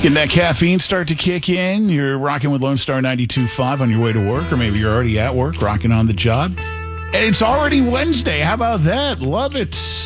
Getting that caffeine start to kick in. You're rocking with Lone Star 92.5 on your way to work, or maybe you're already at work, rocking on the job. And it's already Wednesday. How about that? Love it.